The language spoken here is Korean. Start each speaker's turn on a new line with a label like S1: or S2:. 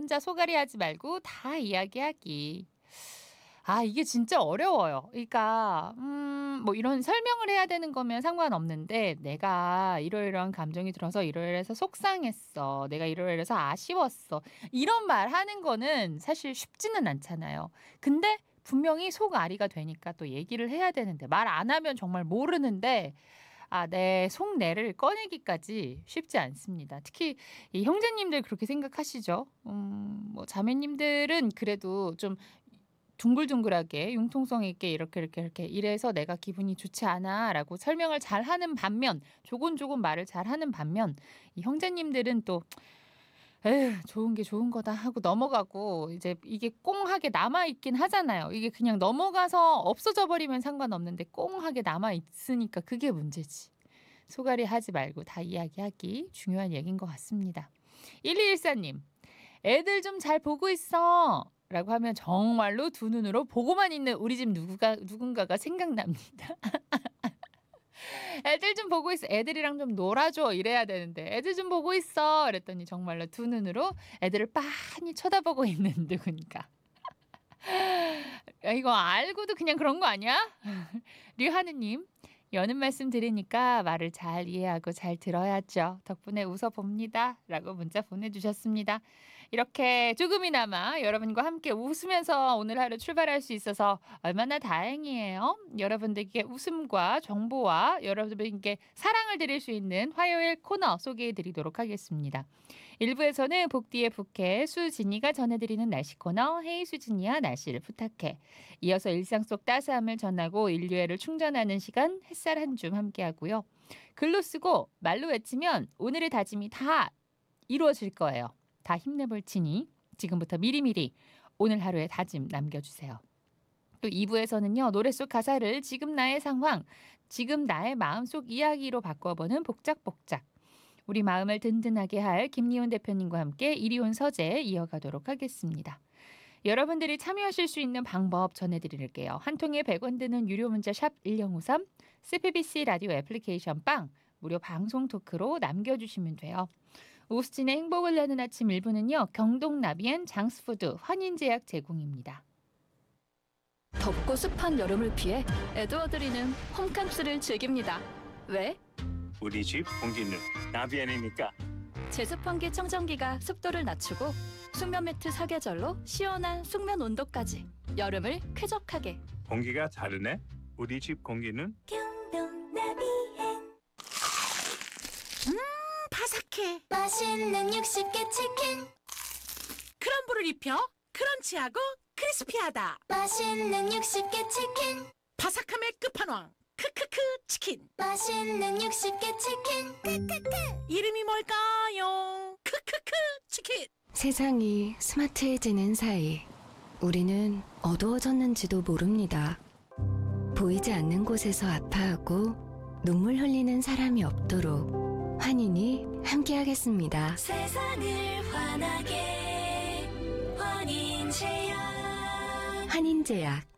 S1: 혼자 소갈이 하지 말고 다 이야기하기. 아 이게 진짜 어려워요. 그러니까 뭐 이런 설명을 해야 되는 거면 상관없는데 "내가 이러이러한 감정이 들어서 이러이러해서 속상했어. 내가 이러이러해서 아쉬웠어." 이런 말하는 거는 사실 쉽지는 않잖아요. 근데 분명히 속앓이가 되니까 또 얘기를 해야 되는데 말 안 하면 정말 모르는데 내 속내를 꺼내기까지 쉽지 않습니다. 특히 이 형제님들 그렇게 생각하시죠? 뭐 자매님들은 그래도 좀 둥글둥글하게 융통성 있게 이렇게 "이래서 내가 기분이 좋지 않아."라고 설명을 잘하는 반면 조곤조곤 말을 잘하는 반면 이 형제님들은 또 "에휴 좋은 게 좋은 거다." 하고 넘어가고 이제 이게 꽁하게 남아 있긴 하잖아요. 이게 그냥 넘어가서 없어져 버리면 상관없는데 꽁하게 남아 있으니까 그게 문제지. 소갈이 하지 말고 다 이야기하기 중요한 얘기인 것 같습니다. 1214 님. "애들 좀 잘 보고 있어." 라고 하면 정말로 두 눈으로 보고만 있는 우리 집 누군가가 생각납니다. "애들 좀 보고 있어. 애들이랑 좀 놀아 줘." 이래야 되는데 "애들 좀 보고 있어." 그랬더니 정말로 두 눈으로 애들을 빤히 쳐다보고 있는 누군가. 이거 알고도 그냥 그런 거 아니야? 류하느 님. "여는 말씀 들으니까 말을 잘 이해하고 잘 들어야죠. 덕분에 웃어 봅니다." 라고 문자 보내주셨습니다. 이렇게 조금이나마 여러분과 함께 웃으면서 오늘 하루 출발할 수 있어서 얼마나 다행이에요. 여러분들께 웃음과 정보와 여러분께 사랑을 드릴 수 있는 화요일 코너 소개해 드리도록 하겠습니다. 1부에서는 복디의 북해 수진이가 전해드리는 날씨 코너 헤이 수진이야 날씨를 부탁해. 이어서 일상 속 따스함을 전하고 인류애를 충전하는 시간 햇살 한 줌 함께하고요. 글로 쓰고 말로 외치면 오늘의 다짐이 다 이루어질 거예요. 다 힘내볼 테니 지금부터 미리미리 오늘 하루의 다짐 남겨주세요. 또 2부에서는요. 노래 속 가사를 지금 나의 상황, 지금 나의 마음속 이야기로 바꿔보는 복작복작. 우리 마음을 든든하게 할 김리훈 대표님과 함께 이리온 서재 이어가도록 하겠습니다. 여러분들이 참여하실 수 있는 방법 전해드릴게요. 한 통에 100원 드는 유료 문자 샵 1053, CPBC 라디오 애플리케이션 빵, 무료 방송 토크로 남겨주시면 돼요. 오수진의 행복을 내는 아침 1부는요. 경동나비엔 장스푸드 환인제약 제공입니다.
S2: 덥고 습한 여름을 피해 에드워드리는 홈캉스를 즐깁니다. 왜?
S3: 우리 집 공기는 나비엔이니까.
S2: 제습환기 청정기가 습도를 낮추고 숙면 매트 사계절로 시원한 숙면 온도까지 여름을 쾌적하게.
S3: 공기가 다르네. 우리 집 공기는
S4: 바삭해.
S5: 맛있는 60개 치킨.
S4: 크럼블을 입혀 크런치하고 크리스피하다.
S5: 맛있는 60개 치킨.
S4: 바삭함의 끝판왕. 크크크 치킨.
S5: 맛있는 60개 치킨. 크크크.
S4: 이름이 뭘까요? 크크크 치킨.
S6: 세상이 스마트해지는 사이 우리는 어두워졌는지도 모릅니다. 보이지 않는 곳에서 아파하고 눈물 흘리는 사람이 없도록 환인이 함께하겠습니다.
S5: 세상을 환하게 환인제약.
S6: 환인제약